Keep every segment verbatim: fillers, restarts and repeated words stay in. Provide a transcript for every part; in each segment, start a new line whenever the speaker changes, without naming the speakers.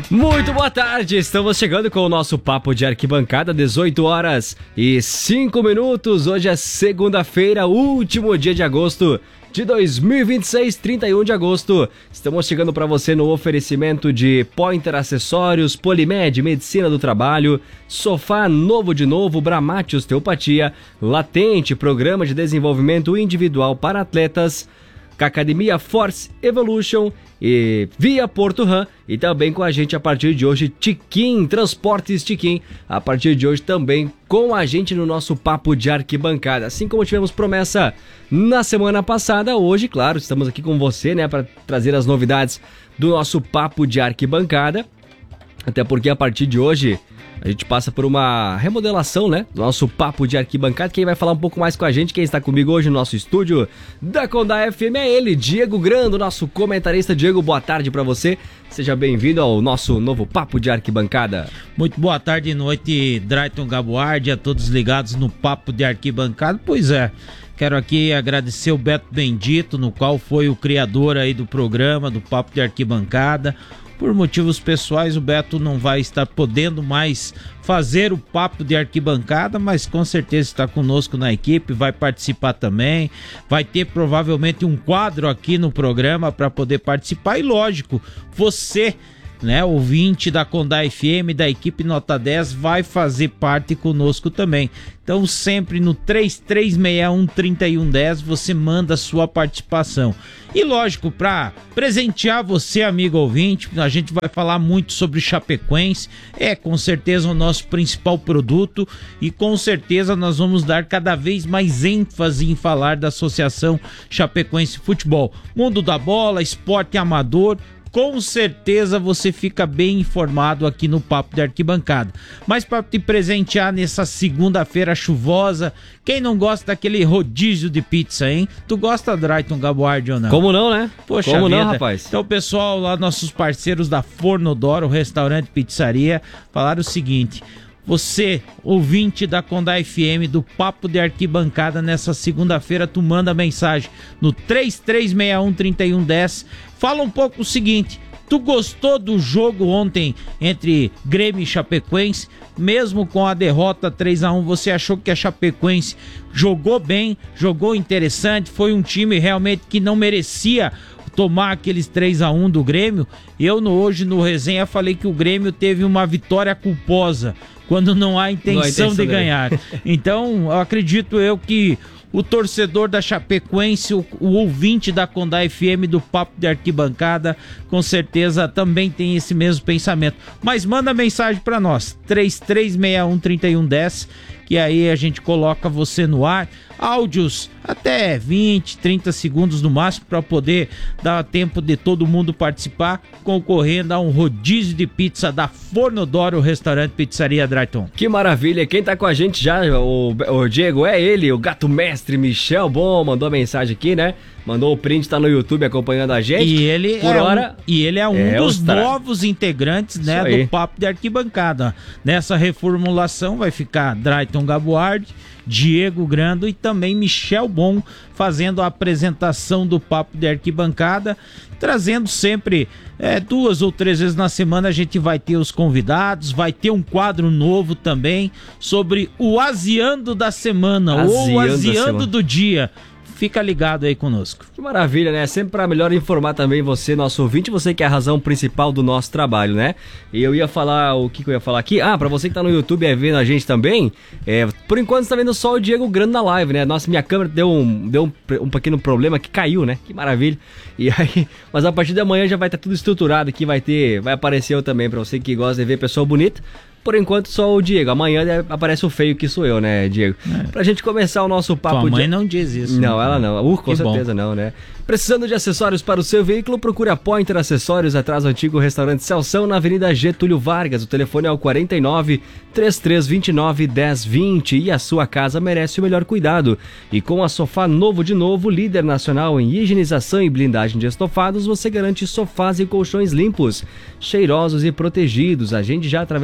Muito boa tarde, estamos chegando com o nosso Papo de Arquibancada, dezoito horas e cinco minutos. Hoje é segunda-feira, último dia de agosto de dois mil e vinte e seis, trinta e um de agosto. Estamos chegando para você no oferecimento de Pointer Acessórios, Polimed, Medicina do Trabalho, Sofá Novo de Novo, Bramate Osteopatia, Latente, Programa de Desenvolvimento Individual para Atletas, Academia Force Evolution e Via Porto Ram, e também com a gente a partir de hoje Tiquim, Transportes Tiquim, a partir de hoje também com a gente no nosso Papo de Arquibancada. Assim como tivemos promessa na semana passada, hoje, claro, estamos aqui com você, né, para trazer as novidades do nosso Papo de Arquibancada, até porque a partir de hoje a gente passa por uma remodelação, né, do nosso Papo de Arquibancada. Quem vai falar um pouco mais com a gente, quem está comigo hoje no nosso estúdio da Condá F M é ele, Diego Grando, nosso comentarista. Diego, boa tarde para você. Seja bem-vindo ao nosso novo Papo de Arquibancada.
Muito boa tarde e noite, Drayton Gabuardi, a todos ligados no Papo de Arquibancada. Pois é, quero aqui agradecer o Beto Bendito, no qual foi o criador aí do programa, do Papo de Arquibancada. Por motivos pessoais, o Beto não vai estar podendo mais fazer o Papo de Arquibancada, mas com certeza está conosco na equipe, vai participar também, vai ter provavelmente um quadro aqui no programa para poder participar. E lógico, você, né, ouvinte da Condá F M, da equipe Nota dez, vai fazer parte conosco também. Então sempre no três três seis um, três um um zero você manda a sua participação. E lógico, para presentear você, amigo ouvinte, a gente vai falar muito sobre Chapecoense, é com certeza o nosso principal produto, e com certeza nós vamos dar cada vez mais ênfase em falar da Associação Chapecoense Futebol. Mundo da bola, esporte amador, com certeza você fica bem informado aqui no Papo de Arquibancada. Mas para te presentear nessa segunda-feira chuvosa, quem não gosta daquele rodízio de pizza, hein? Tu gosta, Drayton Gabuardi, ou não?
Como não, né?
Poxa
Como
vida.
não, rapaz?
Então, pessoal, lá nossos parceiros da Forno Doro, restaurante e pizzaria, falaram o seguinte: você, ouvinte da Condá F M, do Papo de Arquibancada, nessa segunda-feira, tu manda mensagem no três três seis um, três um um zero. Fala um pouco o seguinte: tu gostou do jogo ontem entre Grêmio e Chapecoense? Mesmo com a derrota três a um, você achou que a Chapecoense jogou bem, jogou interessante, foi um time realmente que não merecia tomar aqueles três a um do Grêmio? Eu no, hoje no resenha falei que o Grêmio teve uma vitória culposa, quando não há intenção, não há intenção de ganhar. Então, eu acredito eu que o torcedor da Chapecoense, o, o ouvinte da Condá F M, do Papo de Arquibancada, com certeza também tem esse mesmo pensamento. Mas manda mensagem para nós, três três seis um, três um um zero, que aí a gente coloca você no ar. Áudios até vinte, trinta segundos no máximo, para poder dar tempo de todo mundo participar, concorrendo a um rodízio de pizza da Forno Doro, restaurante pizzaria Drayton.
Que maravilha, quem tá com a gente já, o, o Diego, é ele, o gato mestre Michel Bom, mandou a mensagem aqui, né? Mandou o print, tá no YouTube acompanhando a gente.
E ele
Por
é
hora,
um, e ele é um
é
dos
tra...
novos integrantes, né, do Papo de Arquibancada. Nessa reformulação vai ficar Drayton Gabuardi, Diego Grando e também Michel Bom fazendo a apresentação do Papo de Arquibancada, trazendo sempre é, duas ou três vezes na semana. A gente vai ter os convidados, vai ter um quadro novo também sobre o Aziando da Semana, Aziando ou Aziando do Dia. Fica ligado aí conosco.
Que maravilha, né? Sempre para melhor informar também você, nosso ouvinte, você que é a razão principal do nosso trabalho, né? E eu ia falar, o que, que eu ia falar aqui? Ah, para você que tá no YouTube é vendo a gente também, é, por enquanto você tá vendo só o Diego Grande na live, né? Nossa, minha câmera deu um, deu um, um pequeno problema que caiu, né? Que maravilha. E aí, mas a partir de amanhã já vai estar tudo estruturado aqui, vai ter, vai aparecer eu também, para você que gosta de ver pessoa bonita. Por enquanto, só o Diego. Amanhã aparece o feio que sou eu, né, Diego? É. Pra gente começar o nosso papo...
Tua mãe
de...
não diz isso.
Não, ela não. Uh, com
que
certeza
bom.
não, né? Precisando de acessórios para o seu veículo, procure a Pointer Acessórios, atrás do antigo restaurante Celção, na Avenida Getúlio Vargas. O telefone é o quarenta e nove, trinta e três vinte e nove, dez vinte. E a sua casa merece o melhor cuidado. E com a Sofá Novo de Novo, líder nacional em higienização e blindagem de estofados, você garante sofás e colchões limpos, cheirosos e protegidos. Agende já através do WhatsApp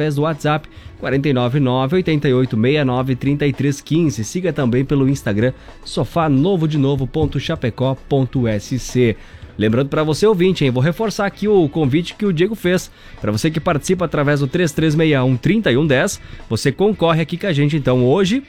WhatsApp quatro nove nove, oito oito seis nove, três três um cinco. Siga também pelo Instagram sofá novo de novo ponto chapecó ponto s c. Lembrando para você ouvinte, hein, vou reforçar aqui o convite que o Diego fez. Para você que participa através do três três seis um, três um um zero, você concorre aqui com a gente. Então hoje,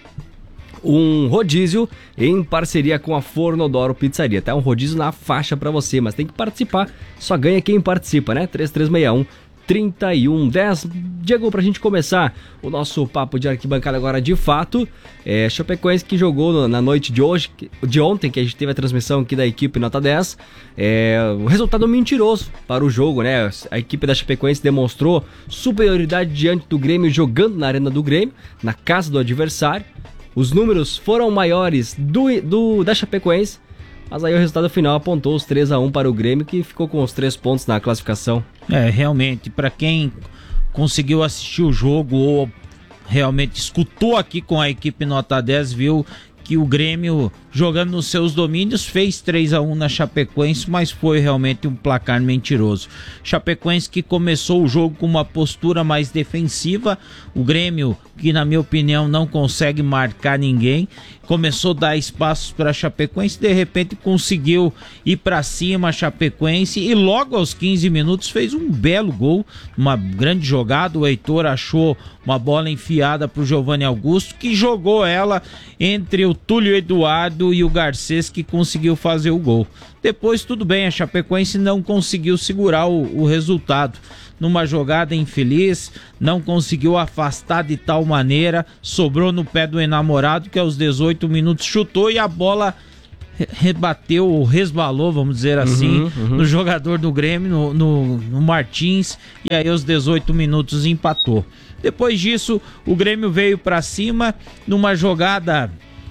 um rodízio em parceria com a Fornodoro Pizzaria. Tá um rodízio na faixa para você, mas tem que participar. Só ganha quem participa, né? três três seis um, três um um zero. Diego, pra gente começar o nosso papo de arquibancada agora de fato, é Chapecoense que jogou na noite de hoje, de ontem, que a gente teve a transmissão aqui da equipe Nota dez, é, o resultado mentiroso para o jogo, né? A equipe da Chapecoense demonstrou superioridade diante do Grêmio, jogando na arena do Grêmio, na casa do adversário. Os números foram maiores do, do, da Chapecoense, mas aí o resultado final apontou os três a um para o Grêmio, que ficou com os três pontos na classificação.
É, realmente, para quem conseguiu assistir o jogo ou realmente escutou aqui com a equipe Nota dez, viu que o Grêmio, jogando nos seus domínios, fez três a um na Chapecoense, mas foi realmente um placar mentiroso. Chapecoense que começou o jogo com uma postura mais defensiva, o Grêmio, que na minha opinião não consegue marcar ninguém, começou a dar espaços para a Chapecoense, de repente conseguiu ir para cima a Chapecoense e logo aos quinze minutos fez um belo gol, uma grande jogada. O Heitor achou uma bola enfiada para o Giovanni Augusto, que jogou ela entre o Túlio Eduardo e o Garcês, que conseguiu fazer o gol. Depois tudo bem, a Chapecoense não conseguiu segurar o, o resultado. Numa jogada infeliz, não conseguiu afastar de tal maneira, sobrou no pé do Enamorado, que aos dezoito minutos chutou e a bola rebateu ou resbalou, vamos dizer assim, uhum, uhum. no jogador do Grêmio, no, no, no Martins, e aí aos dezoito minutos empatou. Depois disso, o Grêmio veio para cima numa jogada...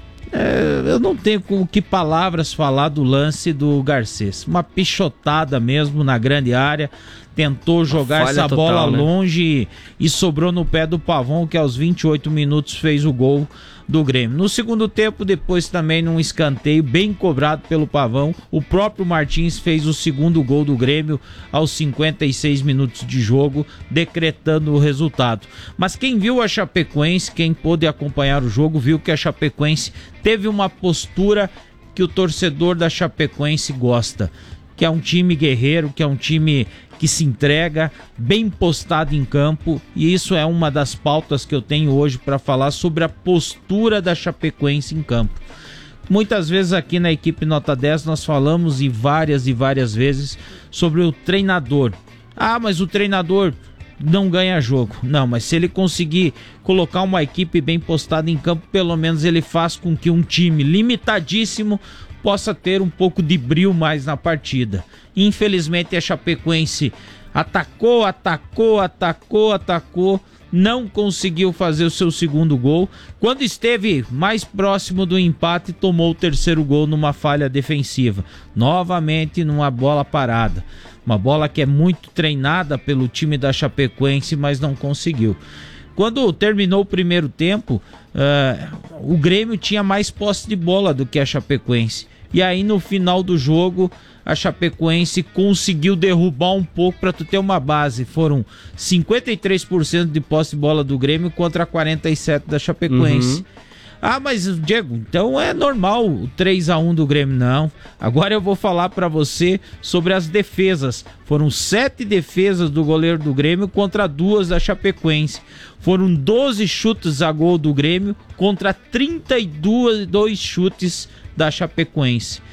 É, eu não tenho com que palavras falar do lance do Garcês. Uma pichotada mesmo na grande área. Tentou jogar essa total, bola né? longe e sobrou no pé do Pavão, que aos vinte e oito minutos fez o gol do Grêmio. No segundo tempo, depois também num escanteio bem cobrado pelo Pavão, o próprio Martins fez o segundo gol do Grêmio aos cinquenta e seis minutos de jogo, decretando o resultado. Mas quem viu a Chapecoense, quem pôde acompanhar o jogo, viu que a Chapecoense teve uma postura que o torcedor da Chapecoense gosta, que é um time guerreiro, que é um time que se entrega, bem postado em campo, e isso é uma das pautas que eu tenho hoje para falar sobre a postura da Chapecoense em campo. Muitas vezes aqui na equipe Nota dez nós falamos e várias e várias vezes sobre o treinador. Ah, mas o treinador não ganha jogo. Não, mas se ele conseguir colocar uma equipe bem postada em campo, pelo menos ele faz com que um time limitadíssimo possa ter um pouco de brilho mais na partida. Infelizmente a Chapecoense atacou, atacou, atacou, atacou, não conseguiu fazer o seu segundo gol. Quando esteve mais próximo do empate, tomou o terceiro gol numa falha defensiva, novamente numa bola parada. Uma bola que é muito treinada pelo time da Chapecoense, mas não conseguiu. Quando terminou o primeiro tempo, uh, o Grêmio tinha mais posse de bola do que a Chapecoense. E aí no final do jogo, a Chapecoense conseguiu derrubar um pouco. Para tu ter uma base, foram cinquenta e três por cento de posse de bola do Grêmio contra quarenta e sete por cento da Chapecoense. Uhum. Ah, mas Diego, então é normal o três a um do Grêmio. Não. Agora eu vou falar para você sobre as defesas. Foram sete defesas do goleiro do Grêmio contra duas da Chapecoense. Foram doze chutes a gol do Grêmio contra trinta e dois chutes da Chapecoense.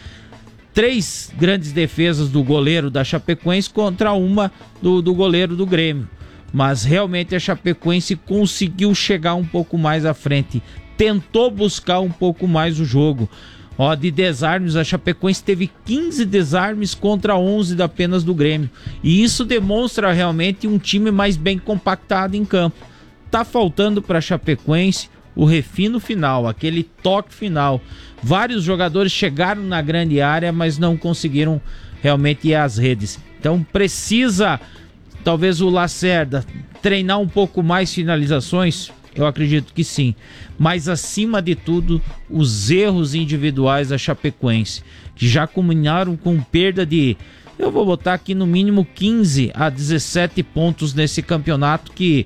Três grandes defesas do goleiro da Chapecoense contra uma do, do goleiro do Grêmio. Mas realmente a Chapecoense conseguiu chegar um pouco mais à frente. Tentou buscar um pouco mais o jogo. Ó, de desarmes, a Chapecoense teve quinze desarmes contra onze da apenas do Grêmio. E isso demonstra realmente um time mais bem compactado em campo. Tá faltando para a Chapecoense o refino final, aquele toque final. Vários jogadores chegaram na grande área, mas não conseguiram realmente ir às redes. Então precisa, talvez o Lacerda, treinar um pouco mais finalizações. Eu acredito que sim, mas acima de tudo, os erros individuais da Chapecoense, que já culminaram com perda de, eu vou botar aqui no mínimo quinze a dezessete pontos nesse campeonato, que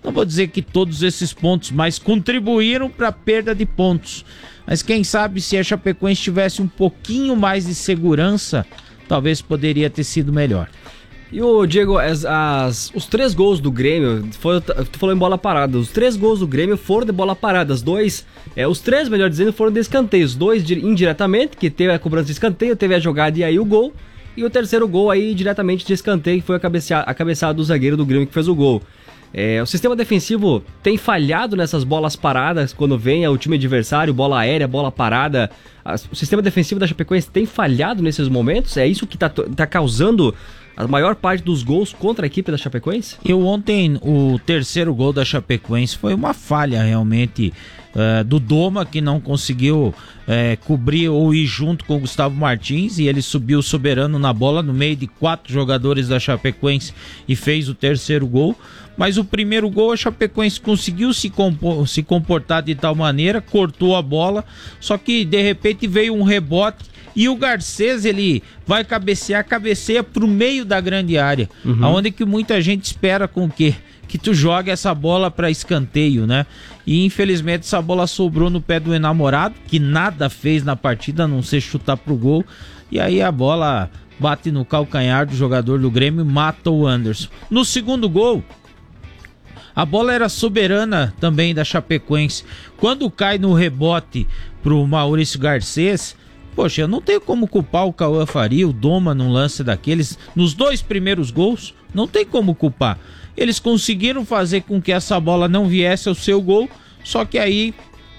Não vou dizer que todos esses pontos, mas contribuíram para a perda de pontos. Mas quem sabe se a Chapecoense tivesse um pouquinho mais de segurança, talvez poderia ter sido melhor.
E o Diego, as, as, os três gols do Grêmio, foi, tu falou em bola parada, os três gols do Grêmio foram de bola parada, os dois, é, os três, melhor dizendo, foram de escanteio, os dois indiretamente, que teve a cobrança de escanteio, teve a jogada e aí o gol, e o terceiro gol aí diretamente de escanteio, que foi a, cabecear, a cabeçada do zagueiro do Grêmio que fez o gol. É, o sistema defensivo tem falhado nessas bolas paradas, quando vem o time adversário, bola aérea, bola parada, o sistema defensivo da Chapecoense tem falhado nesses momentos? É isso que está tá causando a maior parte dos gols contra a equipe da Chapecoense?
Eu ontem, o terceiro gol da Chapecoense foi uma falha realmente uh, do Doma, que não conseguiu uh, cobrir ou ir junto com o Gustavo Martins, e ele subiu soberano na bola no meio de quatro jogadores da Chapecoense e fez o terceiro gol. Mas o primeiro gol a Chapecoense conseguiu se, compo- se comportar de tal maneira, cortou a bola, só que de repente veio um rebote e o Garcês, ele vai cabecear, cabeceia pro meio da grande área, uhum. Onde que muita gente espera com o quê? Que tu jogue essa bola para escanteio, né? E infelizmente essa bola sobrou no pé do enamorado, que nada fez na partida, a não ser chutar pro gol, e aí a bola bate no calcanhar do jogador do Grêmio e mata o Anderson. No segundo gol, a bola era soberana também da Chapecoense. Quando cai no rebote pro Maurício Garcês, poxa, eu não tenho como culpar o Cauã Faria, o Doma num lance daqueles. Nos dois primeiros gols, não tem como culpar. Eles conseguiram fazer com que essa bola não viesse ao seu gol, só que aí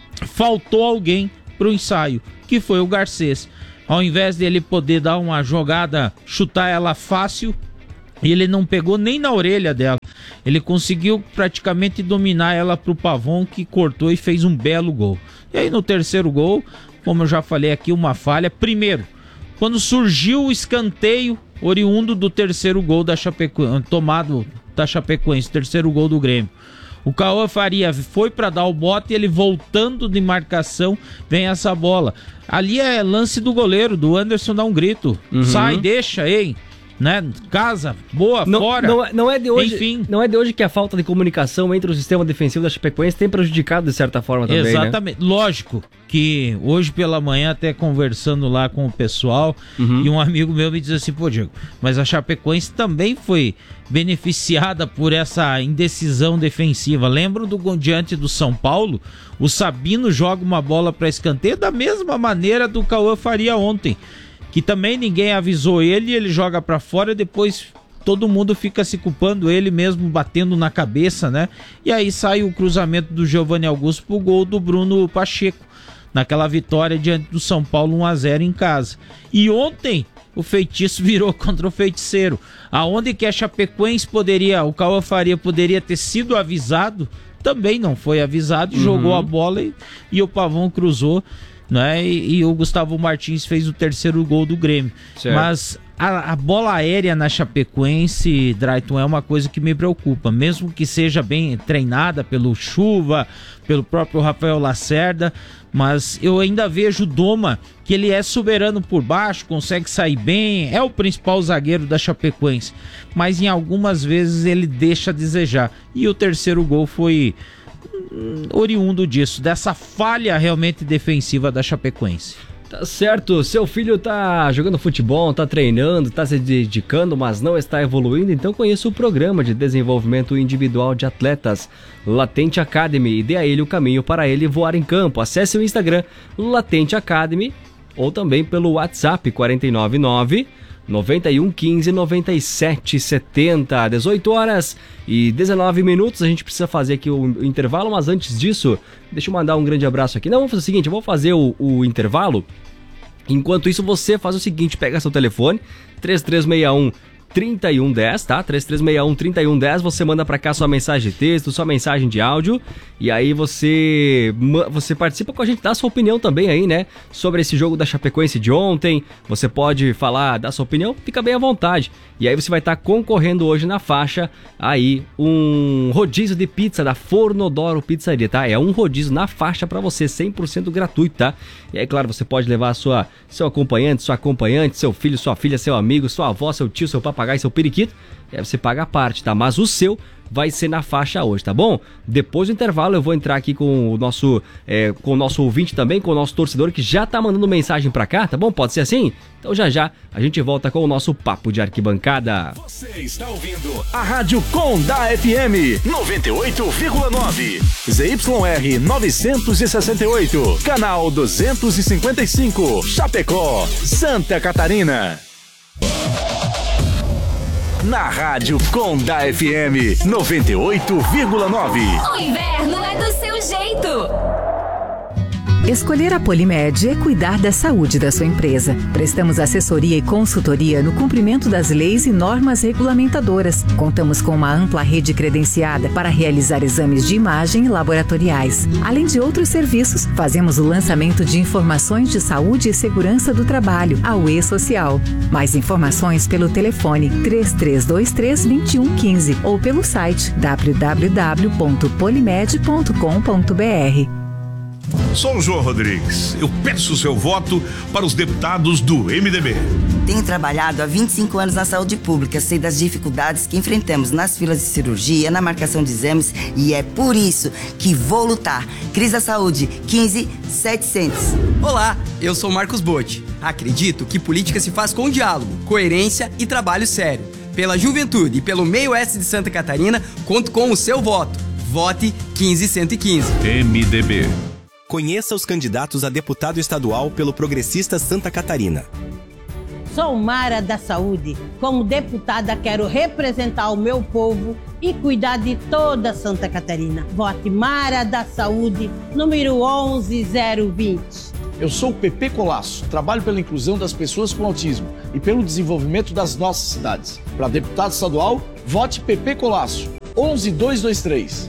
faltou alguém pro ensaio, que foi o Garcês. Ao invés dele poder dar uma jogada, chutar ela fácil, ele não pegou nem na orelha dela. Ele conseguiu praticamente dominar ela pro Pavon, que cortou e fez um belo gol. E aí no terceiro gol, como eu já falei aqui, uma falha. Primeiro, quando surgiu o escanteio oriundo do terceiro gol da Chapecoense, tomado da Chapecoense, terceiro gol do Grêmio, o Cauã Faria foi para dar o bote e ele voltando de marcação, vem essa bola. Ali é lance do goleiro, do Anderson, dá um grito. Uhum. Sai, deixa, hein? Né? Casa, boa,
não,
fora.
Não, não, é de hoje,
Enfim.
não é de hoje que a falta de comunicação entre o sistema defensivo da Chapecoense tem prejudicado de certa forma também,
exatamente, né? Lógico que hoje pela manhã, até conversando lá com o pessoal, uhum. E um amigo meu me diz assim, pô Diego, mas a Chapecoense também foi beneficiada por essa indecisão defensiva. Lembram do diante do São Paulo? O Sabino joga uma bola para escanteio da mesma maneira do Cauã Faria ontem, que também ninguém avisou ele, ele joga pra fora e depois todo mundo fica se culpando, ele mesmo batendo na cabeça, né? E aí sai o cruzamento do Giovanni Augusto pro gol do Bruno Pacheco, naquela vitória diante do São Paulo um a zero em casa. E ontem o feitiço virou contra o feiticeiro, aonde que a Chapecoense poderia, o Cauã Faria poderia ter sido avisado, também não foi avisado, uhum. Jogou a bola e, e o Pavão cruzou, né? E, e o Gustavo Martins fez o terceiro gol do Grêmio. Certo. Mas a, a bola aérea na Chapecoense, Drayton, é uma coisa que me preocupa, mesmo que seja bem treinada pelo Chuva, pelo próprio Rafael Lacerda, mas eu ainda vejo o Doma, que ele é soberano por baixo, consegue sair bem, é o principal zagueiro da Chapecoense, mas em algumas vezes ele deixa a desejar, e o terceiro gol foi oriundo disso, dessa falha realmente defensiva da Chapecoense.
Tá certo, seu filho tá jogando futebol, tá treinando, tá se dedicando, mas não está evoluindo, então conheça o programa de desenvolvimento individual de atletas Latente Academy e dê a ele o caminho para ele voar em campo. Acesse o Instagram Latente Academy ou também pelo WhatsApp quatro nove nove, nove um um cinco, nove sete sete zero. dezoito horas e dezenove minutos, a gente precisa fazer aqui o intervalo, mas antes disso, deixa eu mandar um grande abraço aqui. Não, vamos fazer o seguinte, eu vou fazer o, o intervalo. Enquanto isso, você faz o seguinte, pega seu telefone, três três seis um, três um um zero, tá? três três seis um, três um um zero, você manda pra cá sua mensagem de texto, sua mensagem de áudio, e aí você, você participa com a gente, dá sua opinião também aí, né? Sobre esse jogo da Chapecoense de ontem, você pode falar, dar sua opinião, fica bem à vontade. E aí você vai estar concorrendo hoje na faixa aí um rodízio de pizza da Fornodoro Pizzaria, tá? É um rodízio na faixa pra você, cem por cento gratuito, tá? E aí, claro, você pode levar a sua, seu acompanhante, sua acompanhante, seu filho, sua filha, seu amigo, sua avó, seu tio, seu papagaio, pagar seu periquito, aí você paga a parte, tá? Mas o seu vai ser na faixa hoje, tá bom? Depois do intervalo eu vou entrar aqui com o nosso, é, com o nosso ouvinte também, com o nosso torcedor que já tá mandando mensagem pra cá, tá bom? Pode ser assim? Então já já a gente volta com o nosso Papo de Arquibancada.
Você está ouvindo a Rádio Condá F M noventa e oito vírgula nove, Z Y R novecentos e sessenta e oito, canal duzentos e cinquenta e cinco, Chapecó, Santa Catarina. Na Rádio Condá F M noventa e oito vírgula nove.
O inverno é do seu jeito.
Escolher a Polimed é cuidar da saúde da sua empresa. Prestamos assessoria e consultoria no cumprimento das leis e normas regulamentadoras. Contamos com uma ampla rede credenciada para realizar exames de imagem e laboratoriais. Além de outros serviços, fazemos o lançamento de informações de saúde e segurança do trabalho, a U E Social. Mais informações pelo telefone três três dois três, dois um um cinco ou pelo site w w w ponto polimed ponto com ponto b r.
Sou o João Rodrigues. Eu peço o seu voto para os deputados do M D B.
Tenho trabalhado há vinte e cinco anos na saúde pública, sei das dificuldades que enfrentamos nas filas de cirurgia, na marcação de exames e é por isso que vou lutar. Cris da Saúde, quinze mil setecentos.
Olá, eu sou Marcos Botti. Acredito que política se faz com diálogo, coerência e trabalho sério. Pela juventude e pelo meio oeste de Santa Catarina, conto com o seu voto. Vote quinze mil cento e quinze.
M D B.
Conheça os candidatos a deputado estadual pelo Progressista Santa Catarina.
Sou Mara da Saúde. Como deputada, quero representar o meu povo e cuidar de toda Santa Catarina. Vote Mara da Saúde, número onze zero vinte.
Eu sou o Pepe Colasso, trabalho pela inclusão das pessoas com autismo e pelo desenvolvimento das nossas cidades. Para deputado estadual, vote Pepe Colasso, onze dois dois três.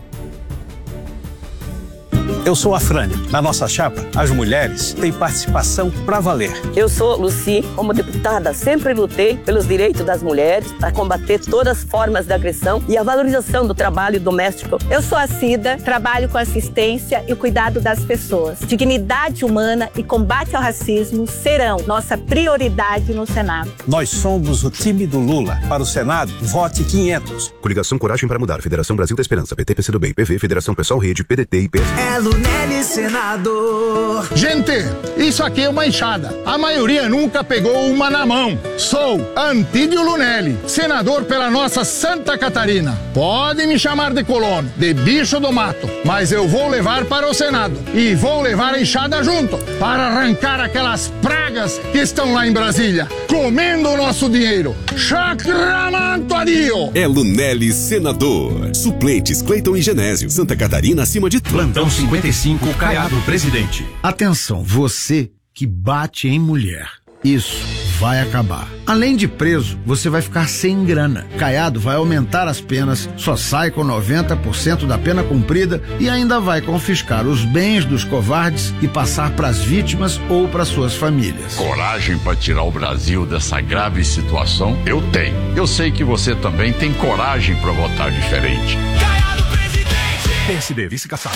Eu sou a Frânia. Na nossa chapa, as mulheres têm participação pra valer.
Eu sou Luci. Como deputada, sempre lutei pelos direitos das mulheres para combater todas as formas de agressão e a valorização do trabalho doméstico.
Eu sou a Cida, trabalho com assistência e o cuidado das pessoas. Dignidade humana e combate ao racismo serão nossa prioridade no Senado.
Nós somos o time do Lula. Para o Senado, vote quinhentos.
Coligação Coragem para Mudar, Federação Brasil da Esperança, P T, P C do Bem, P V, Federação Pessoal Rede, P D T e P S.
É Lunelli Senador.
Gente, isso aqui é uma enxada. A maioria nunca pegou uma na mão. Sou Antídio Lunelli, senador pela nossa Santa Catarina. Pode me chamar de colono, de bicho do mato, mas eu vou levar para o Senado e vou levar a enxada junto para arrancar aquelas pragas que estão lá em Brasília, comendo o nosso dinheiro. Chacramanto adio!
É Lunelli Senador. Suplentes Cleiton e Genésio. Santa Catarina acima de tudo.
Plantão cinquenta e cinco, Caiado Presidente.
Atenção, você que bate em mulher. Isso vai acabar. Além de preso, você vai ficar sem grana. Caiado vai aumentar as penas, só sai com noventa por cento da pena cumprida e ainda vai confiscar os bens dos covardes e passar para as vítimas ou para suas famílias.
Coragem para tirar o Brasil dessa grave situação? Eu tenho. Eu sei que você também tem coragem para votar diferente.
Caiado Presidente. P S D, vice-caçado.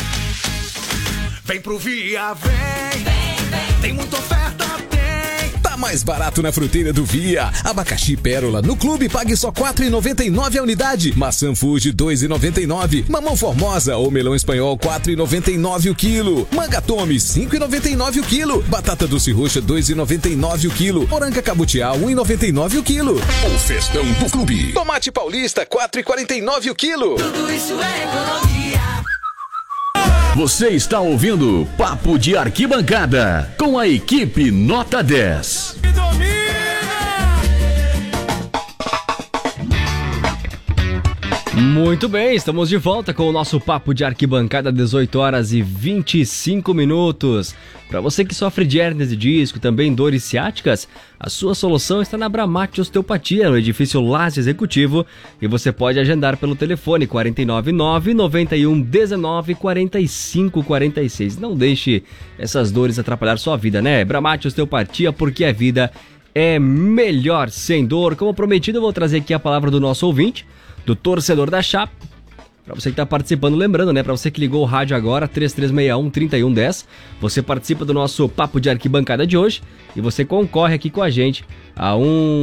Vem pro Via, vem. Vem, vem. Tem muita oferta.
Tá mais barato na fruteira do Via. Abacaxi Pérola no clube pague só quatro reais e noventa e nove centavos a unidade. Maçã Fuji dois reais e noventa e nove centavos. Mamão Formosa ou melão espanhol quatro reais e noventa e nove centavos o quilo. Manga Tome cinco reais e noventa e nove centavos o quilo. Batata doce roxa dois reais e noventa e nove centavos o quilo. Moranga Cabutiá um real e noventa e nove centavos o quilo.
O festão do clube.
Tomate Paulista quatro reais e quarenta e nove centavos o quilo.
Tudo isso é economia. Você está ouvindo Papo de Arquibancada com a equipe Nota dez.
Muito bem, estamos de volta com o nosso Papo de Arquibancada, dezoito horas e vinte e cinco minutos. Para você que sofre de hérnias de disco, também dores ciáticas, a sua solução está na Bramate Osteopatia, no edifício Laje Executivo, e você pode agendar pelo telefone quatro nove nove, nove um um nove, quatro cinco quatro seis. Não deixe essas dores atrapalhar sua vida, né? Bramate Osteopatia, porque a vida é melhor sem dor. Como prometido, eu vou trazer aqui a palavra do nosso ouvinte, do torcedor da Chapa, Pra você que tá participando, lembrando, né? Pra você que ligou o rádio agora, três três seis um, três um um zero, você participa do nosso Papo de Arquibancada de hoje e você concorre aqui com a gente a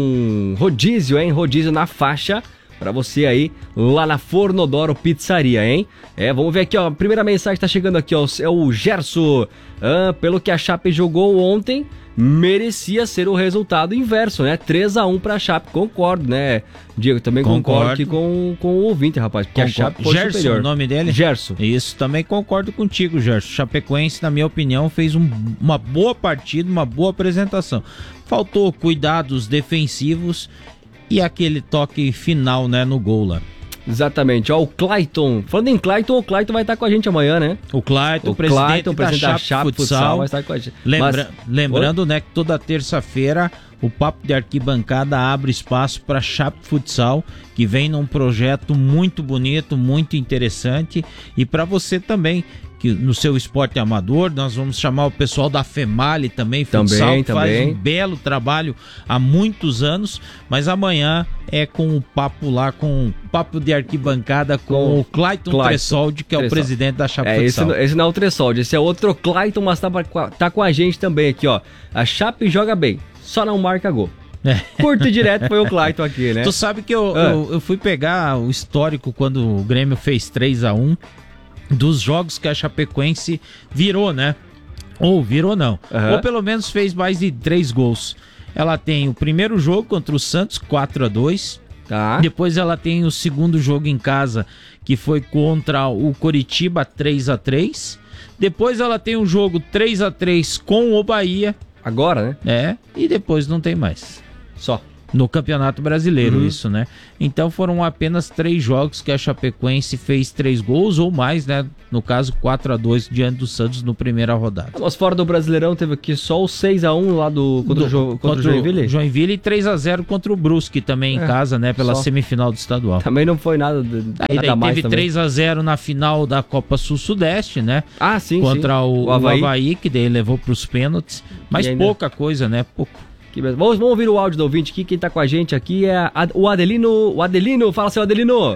um rodízio, hein? Rodízio na faixa pra você aí lá na Fornodoro Pizzaria, hein? É, vamos ver aqui, ó. A primeira mensagem tá chegando aqui, ó. É o Gerson. Ah, pelo que a Chape jogou ontem, merecia ser o resultado inverso, né? três a um pra Chape, concordo, né? Diego, também concordo, concordo aqui com, com o ouvinte, rapaz, porque concordo. A Chape foi
Gerson,
superior.
O nome dele?
Gerson.
Isso, também concordo contigo, Gerson. Chapecoense, na minha opinião, fez um, uma boa partida, uma boa apresentação. Faltou cuidados defensivos e aquele toque final, né, no gol lá.
Exatamente, ó, o Clayton, falando em Clayton, o Clayton vai estar com a gente amanhã, né?
O Clayton, o presidente, Clayton, presidente da, da Chape Futsal, Futsal, vai estar com a gente. Lembra, Mas, lembrando, né, que toda terça-feira o Papo de Arquibancada abre espaço para Chape Futsal, que vem num projeto muito bonito, muito interessante, e para você também, que no seu esporte amador, nós vamos chamar o pessoal da FEMALI também, futsal,
também,
que faz
também.
um belo trabalho há muitos anos, mas amanhã é com o papo lá, com o Papo de Arquibancada com, com o Clayton, Clayton Tressoldi, que é Tressoldi. O presidente da Chape
é,
Futsal.
Esse, esse não é o Tressoldi, esse é outro Clayton, mas tá, tá com a gente também aqui, ó. A Chape joga bem, só não marca gol. É. Curto e direto foi o Clayton aqui, né?
Tu sabe que eu, ah. eu, eu fui pegar o histórico quando o Grêmio fez três a um dos jogos que a Chapecoense virou, né? Ou virou não. Uhum. Ou pelo menos fez mais de três gols. Ela tem o primeiro jogo contra o Santos, quatro a dois. Tá. Depois ela tem o segundo jogo em casa, que foi contra o Coritiba, três a três. Depois ela tem um jogo três a três com o Bahia.
Agora, né?
É, e depois não tem mais.
Só.
No Campeonato Brasileiro, uhum. isso, né? Então foram apenas três jogos que a Chapecoense fez três gols ou mais, né? No caso, quatro a dois diante do Santos no primeira rodada.
Mas fora do Brasileirão teve aqui só o seis a um lá do contra, do, o, jo, contra, contra o Joinville?
Joinville e três a zero contra o Brusque também é, em casa, né? Pela só. Semifinal do estadual.
Também não foi nada, de,
Aí,
nada mais
teve
também.
três a zero na final da Copa Sul-Sudeste, né?
Ah, sim,
Contra
sim.
O, o, Havaí. o Havaí, que daí levou para os pênaltis. Mas ainda... pouca coisa, né? Pouco.
Vamos, vamos ouvir o áudio do ouvinte aqui. Quem tá com a gente aqui é a, o Adelino. O Adelino, fala, seu Adelino.
Boa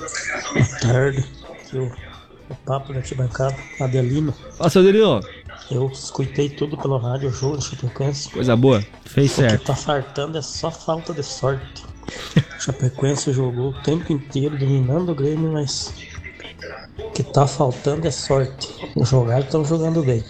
tarde, aqui o, o Papo da Arquibancada, Adelino.
Fala, seu Adelino.
Eu escutei tudo pelo rádio, o jogo do Chapecoense.
Coisa boa.
Fez certo.
O que tá fartando é só falta de sorte. O Chapecoense jogou o tempo inteiro dominando o Grêmio, mas o que tá faltando é sorte. Os jogadores estão jogando bem.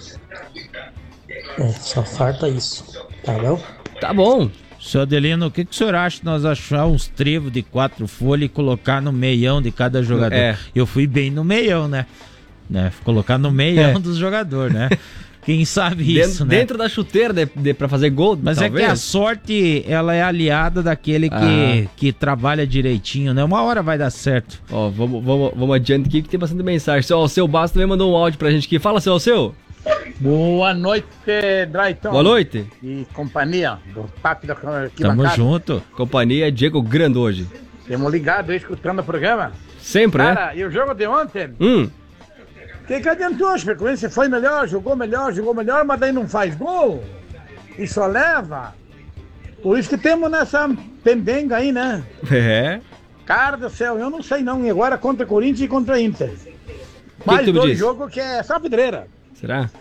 É, só falta isso. Tá bom?
Tá bom.
Seu Adelino, o que, que o senhor acha de nós achar uns trevos de quatro folhas e colocar no meião de cada jogador? É. Eu fui bem no meião, né? né? Colocar no meião é. dos jogadores, né? Quem sabe
dentro,
isso, né?
Dentro da chuteira de, de, pra fazer gol,
Mas
talvez.
É que a sorte, ela é aliada daquele que, ah. que trabalha direitinho, né? Uma hora vai dar certo.
Ó, vamos, vamos, vamos adiante aqui que tem bastante mensagem. Ó, o seu Basto também mandou um áudio pra gente aqui. Fala, seu Alceu.
Boa noite, Drayton.
Boa noite.
E companhia do Papo da Arquibancada.
Tamo junto.
Companhia Diego Grande hoje.
Temos ligado aí, escutando o programa.
Sempre,
Cara,
né?
e o jogo de ontem?
Hum.
O que, que adiantou? A Chapecoense foi melhor, jogou melhor, jogou melhor, mas daí não faz gol. E só leva. Por isso que temos nessa pendenga aí, né?
É.
Cara do céu, eu não sei não. E agora contra Corinthians e contra Inter. Mais que que dois jogos que é só pedreira.
Será?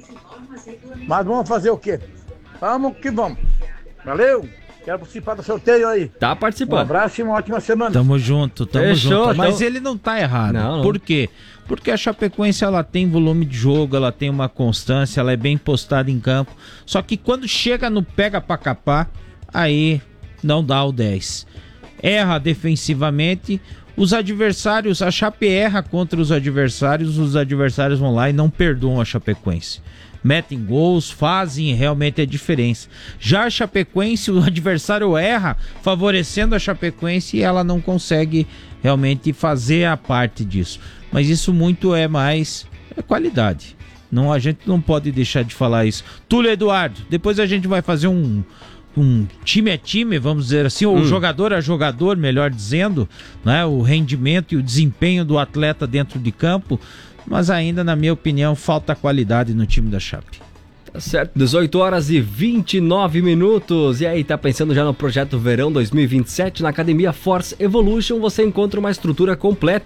Mas vamos fazer o quê? Vamos que vamos. Valeu. Quero participar do sorteio aí.
Tá participando.
Um abraço e uma ótima semana.
Tamo junto, tamo
Fechou,
junto. Mas
então...
ele não tá errado.
Não, não.
Por quê? Porque a Chapecoense, ela tem volume de jogo, ela tem uma constância, ela é bem postada em campo. Só que quando chega no pega pra capar, aí não dá o dez. Erra defensivamente. Os adversários, a Chape erra contra os adversários, os adversários vão lá e não perdoam a Chapecoense. Metem gols, fazem realmente a diferença. Já a Chapecoense, o adversário erra, favorecendo a Chapecoense e ela não consegue realmente fazer a parte disso. Mas isso muito é mais é qualidade. Não, a gente não pode deixar de falar isso. Túlio Eduardo, depois a gente vai fazer um... um time a time, vamos dizer assim, ou hum. jogador a jogador, melhor dizendo, né, o rendimento e o desempenho do atleta dentro de campo, mas ainda, na minha opinião, falta qualidade no time da Chape.
Tá certo, dezoito horas e vinte e nove minutos. E aí, tá pensando já no projeto Verão dois mil e vinte e sete? Na Academia Force Evolution você encontra uma estrutura completa,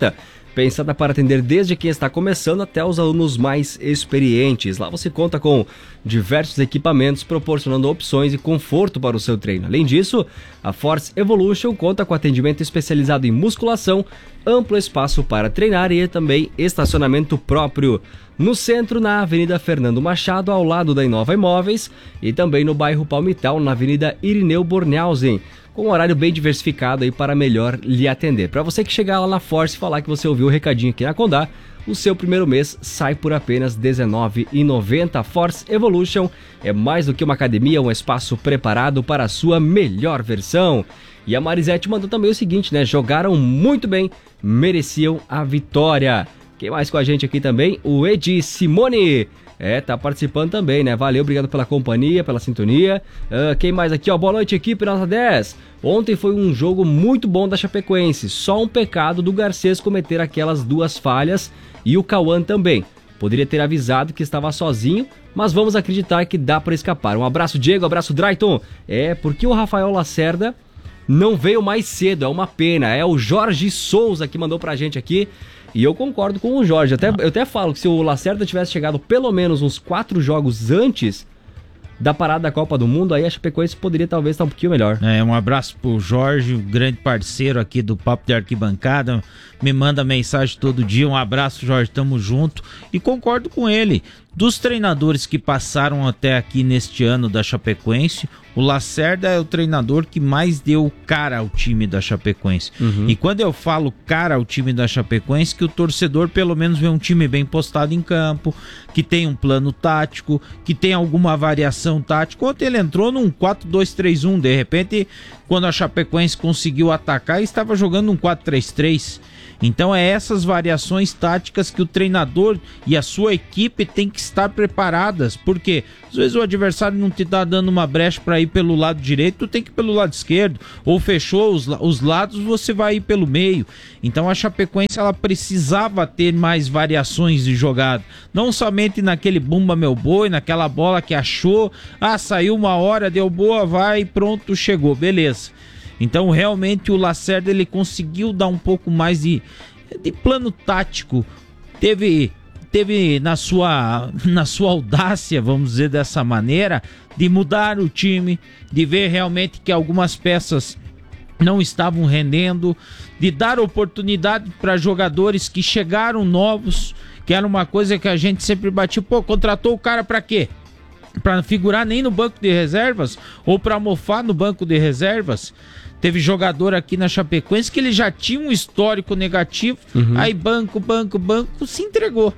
pensada para atender desde quem está começando até os alunos mais experientes. Lá você conta com diversos equipamentos proporcionando opções e conforto para o seu treino. Além disso, a Force Evolution conta com atendimento especializado em musculação, amplo espaço para treinar e também estacionamento próprio. No centro, na Avenida Fernando Machado, ao lado da Inova Imóveis, e também no bairro Palmital, na Avenida Irineu Bornhausen, com um horário bem diversificado aí para melhor lhe atender. Para você que chegar lá na Force e falar que você ouviu o recadinho aqui na Condá, o seu primeiro mês sai por apenas dezenove reais e noventa centavos. Force Evolution é mais do que uma academia, um espaço preparado para a sua melhor versão. E a Marisete mandou também o seguinte, né? Jogaram muito bem, mereciam a vitória. Quem mais com a gente aqui também? O Edi Simone. É, tá participando também, né? Valeu, obrigado pela companhia, pela sintonia. Uh, quem mais aqui, ó? Boa noite, equipe Nota dez. Ontem foi um jogo muito bom da Chapecoense. Só um pecado do Garcês cometer aquelas duas falhas e o Cauã também. Poderia ter avisado que estava sozinho, mas vamos acreditar que dá para escapar. Um abraço, Diego, um abraço, Drayton. É, porque o Rafael Lacerda não veio mais cedo, é uma pena. É o Jorge Souza que mandou pra gente aqui. E eu concordo com o Jorge. Até, eu até falo que se o Lacerda tivesse chegado pelo menos uns quatro jogos antes da parada da Copa do Mundo, aí a Chapecoense poderia talvez estar um pouquinho melhor.
É, um abraço pro Jorge, um grande parceiro aqui do Papo de Arquibancada, me manda mensagem todo dia. Um abraço, Jorge, tamo junto. E concordo com ele. Dos treinadores que passaram até aqui neste ano da Chapecoense, o Lacerda é o treinador que mais deu cara ao time da Chapecoense. Uhum. E quando eu falo cara ao time da Chapecoense, que o torcedor pelo menos vê um time bem postado em campo, que tem um plano tático, que tem alguma variação tática. Ontem ele entrou num quatro dois três um, de repente, quando a Chapecoense conseguiu atacar, estava jogando um quatro três três. Então é essas variações táticas que o treinador e a sua equipe tem que estar preparadas, porque às vezes o adversário não te dá dando uma brecha para ir pelo lado direito, tu tem que ir pelo lado esquerdo, ou fechou os, os lados, você vai ir pelo meio. Então a Chapecoense ela precisava ter mais variações de jogada, não somente naquele bumba meu boi, naquela bola que achou, ah, saiu uma hora, deu boa, vai, pronto, chegou, beleza. Então realmente o Lacerda ele conseguiu dar um pouco mais de, de plano tático, teve, teve na, sua, na sua audácia, vamos dizer dessa maneira, de mudar o time, de ver realmente que algumas peças não estavam rendendo, de dar oportunidade para jogadores que chegaram novos, que era uma coisa que a gente sempre batia, pô, contratou o cara para quê? Para figurar nem no banco de reservas ou para mofar no banco de reservas. Teve jogador aqui na Chapecoense que ele já tinha um histórico negativo, uhum. Aí banco, banco, banco, se entregou.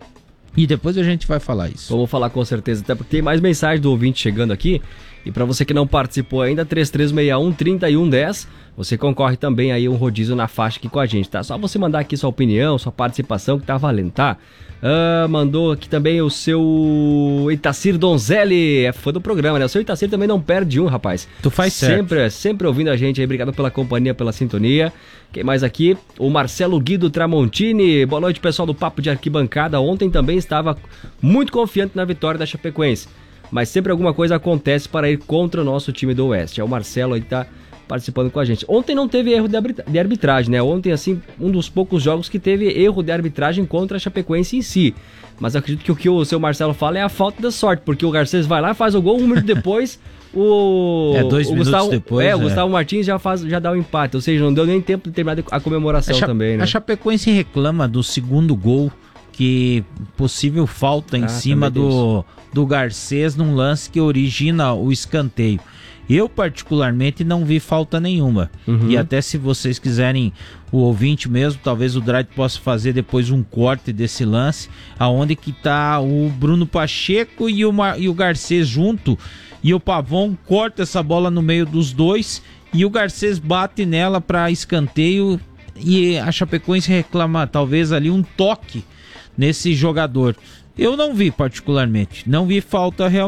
E depois a gente vai falar isso.
Vamos falar com certeza, até porque tem mais mensagem do ouvinte chegando aqui. E para você que não participou ainda, três três seis um, três um um zero, você concorre também aí um rodízio na faixa aqui com a gente, tá? Só você mandar aqui sua opinião, sua participação que tá valendo, tá? Ah, mandou aqui também o seu Itacir Donzelli, é fã do programa, né? O seu Itacir também não perde um, rapaz.
Tu faz certo.
Sempre, sempre ouvindo a gente aí, obrigado pela companhia, pela sintonia. Quem mais aqui? O Marcelo Guido Tramontini, boa noite pessoal do Papo de Arquibancada. Ontem também estava muito confiante na vitória da Chapecoense, mas sempre alguma coisa acontece para ir contra o nosso time do Oeste. É o Marcelo aí que tá participando com a gente. Ontem não teve erro de arbitragem, né? Ontem, assim, um dos poucos jogos que teve erro de arbitragem contra a Chapecoense em si. Mas eu acredito que o que o seu Marcelo fala é a falta de sorte, porque o Garcês vai lá, faz o gol, um minuto depois, o...
É, dois
o
minutos
Gustavo,
depois.
É,
é.
o Gustavo Martins já, faz, já dá o empate, ou seja, não deu nem tempo de terminar a comemoração
a
também, né?
A Chapecoense reclama do segundo gol, que possível falta em
ah,
cima do, do Garcês num lance que origina o escanteio. Eu, particularmente, não vi falta nenhuma. Uhum. E até se vocês quiserem, o ouvinte mesmo, talvez o Dredd possa fazer depois um corte desse lance, aonde que tá o Bruno Pacheco e o, Mar... e o Garcês junto, e o Pavon corta essa bola no meio dos dois, e o Garcês bate nela para escanteio, e a Chapecoense reclama, talvez ali, um toque nesse jogador. Eu não vi particularmente, não vi falta realmente.